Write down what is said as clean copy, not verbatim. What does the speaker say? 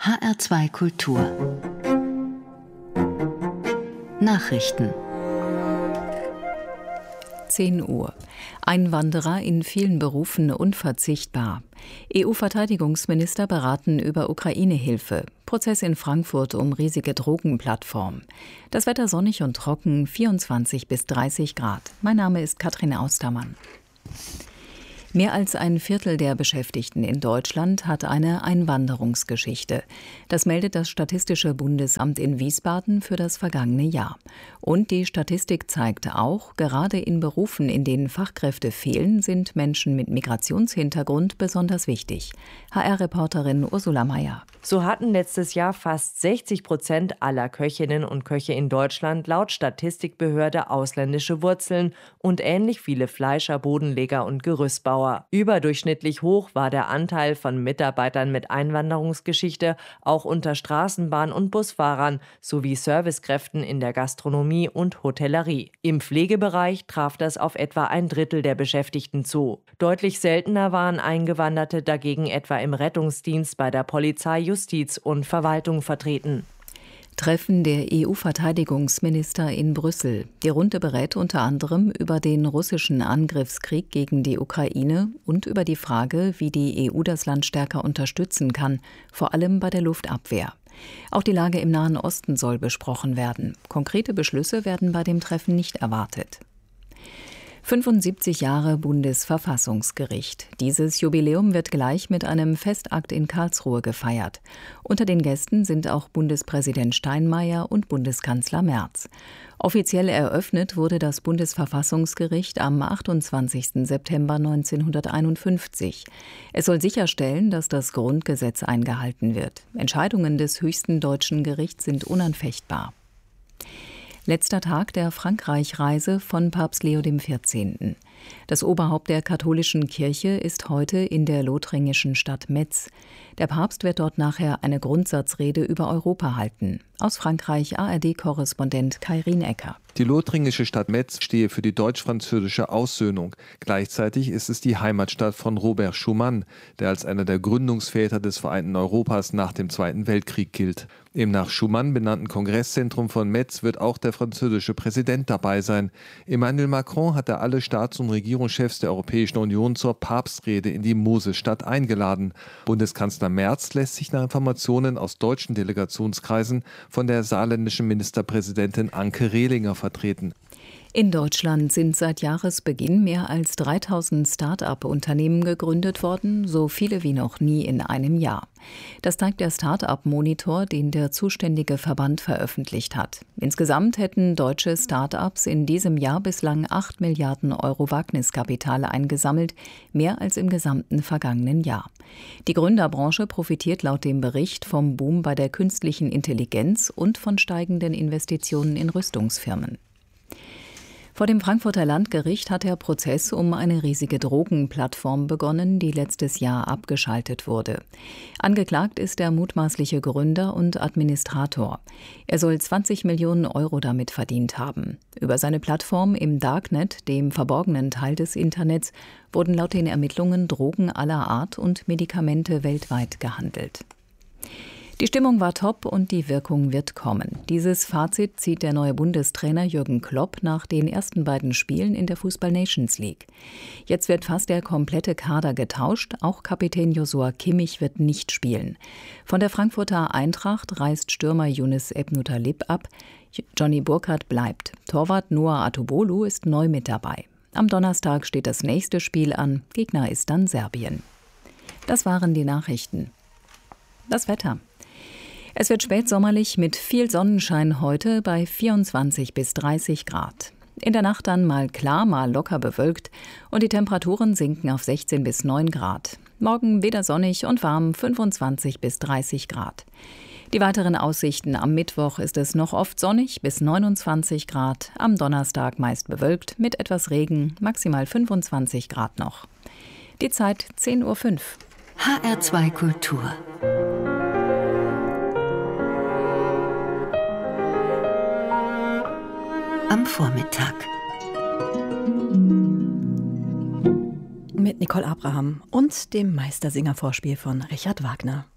HR2 Kultur Nachrichten 10 Uhr. Einwanderer in vielen Berufen unverzichtbar. EU-Verteidigungsminister beraten über Ukraine-Hilfe. Prozess in Frankfurt um riesige Drogenplattform. Das Wetter sonnig und trocken, 24 bis 30 Grad. Mein Name ist Katrin Austermann. Mehr als ein Viertel der Beschäftigten in Deutschland hat eine Einwanderungsgeschichte. Das meldet das Statistische Bundesamt in Wiesbaden für das vergangene Jahr. Und die Statistik zeigt auch, gerade in Berufen, in denen Fachkräfte fehlen, sind Menschen mit Migrationshintergrund besonders wichtig. HR-Reporterin Ursula Mayer. So hatten letztes Jahr fast 60% aller Köchinnen und Köche in Deutschland laut Statistikbehörde ausländische Wurzeln und ähnlich viele Fleischer, Bodenleger und Gerüstbauer. Überdurchschnittlich hoch war der Anteil von Mitarbeitern mit Einwanderungsgeschichte auch unter Straßenbahn- und Busfahrern sowie Servicekräften in der Gastronomie und Hotellerie. Im Pflegebereich traf das auf etwa ein Drittel der Beschäftigten zu. Deutlich seltener waren Eingewanderte dagegen etwa im Rettungsdienst, bei der Polizei, Justiz und Verwaltung vertreten. Treffen der EU-Verteidigungsminister in Brüssel. Die Runde berät unter anderem über den russischen Angriffskrieg gegen die Ukraine und über die Frage, wie die EU das Land stärker unterstützen kann, vor allem bei der Luftabwehr. Auch die Lage im Nahen Osten soll besprochen werden. Konkrete Beschlüsse werden bei dem Treffen nicht erwartet. 75 Jahre Bundesverfassungsgericht. Dieses Jubiläum wird gleich mit einem Festakt in Karlsruhe gefeiert. Unter den Gästen sind auch Bundespräsident Steinmeier und Bundeskanzler Merz. Offiziell eröffnet wurde das Bundesverfassungsgericht am 28. September 1951. Es soll sicherstellen, dass das Grundgesetz eingehalten wird. Entscheidungen des höchsten deutschen Gerichts sind unanfechtbar. Letzter Tag der Frankreich-Reise von Papst Leo XIV. Das Oberhaupt der katholischen Kirche ist heute in der lothringischen Stadt Metz. Der Papst wird dort nachher eine Grundsatzrede über Europa halten. Aus Frankreich ARD-Korrespondent Kai Rienecker. Die lothringische Stadt Metz stehe für die deutsch-französische Aussöhnung. Gleichzeitig ist es die Heimatstadt von Robert Schuman, der als einer der Gründungsväter des vereinten Europas nach dem Zweiten Weltkrieg gilt. Im nach Schuman benannten Kongresszentrum von Metz wird auch der französische Präsident dabei sein. Emmanuel Macron hat alle Staats- und Regierungschefs der Europäischen Union zur Papstrede in die Mosestadt eingeladen. Bundeskanzler Merz lässt sich nach Informationen aus deutschen Delegationskreisen von der saarländischen Ministerpräsidentin Anke Rehlinger vertreten. In Deutschland sind seit Jahresbeginn mehr als 3000 Start-up-Unternehmen gegründet worden, so viele wie noch nie in einem Jahr. Das zeigt der Start-up-Monitor, den der zuständige Verband veröffentlicht hat. Insgesamt hätten deutsche Start-ups in diesem Jahr bislang 8 Milliarden Euro Wagniskapital eingesammelt, mehr als im gesamten vergangenen Jahr. Die Gründerbranche profitiert laut dem Bericht vom Boom bei der künstlichen Intelligenz und von steigenden Investitionen in Rüstungsfirmen. Vor dem Frankfurter Landgericht hat der Prozess um eine riesige Drogenplattform begonnen, die letztes Jahr abgeschaltet wurde. Angeklagt ist der mutmaßliche Gründer und Administrator. Er soll 20 Millionen Euro damit verdient haben. Über seine Plattform im Darknet, dem verborgenen Teil des Internets, wurden laut den Ermittlungen Drogen aller Art und Medikamente weltweit gehandelt. Die Stimmung war top und die Wirkung wird kommen. Dieses Fazit zieht der neue Bundestrainer Jürgen Klopp nach den ersten beiden Spielen in der Fußball-Nations League. Jetzt wird fast der komplette Kader getauscht, auch Kapitän Joshua Kimmich wird nicht spielen. Von der Frankfurter Eintracht reist Stürmer Younes Ebn-Talib ab, Johnny Burkhardt bleibt. Torwart Noah Atubolu ist neu mit dabei. Am Donnerstag steht das nächste Spiel an, Gegner ist dann Serbien. Das waren die Nachrichten. Das Wetter. Es wird spätsommerlich mit viel Sonnenschein heute bei 24 bis 30 Grad. In der Nacht dann mal klar, mal locker bewölkt und die Temperaturen sinken auf 16 bis 9 Grad. Morgen wieder sonnig und warm, 25 bis 30 Grad. Die weiteren Aussichten: am Mittwoch ist es noch oft sonnig bis 29 Grad, am Donnerstag meist bewölkt mit etwas Regen, maximal 25 Grad noch. Die Zeit 10:05 Uhr. HR2 Kultur am Vormittag. Mit Nicole Abraham und dem Meistersinger-Vorspiel von Richard Wagner.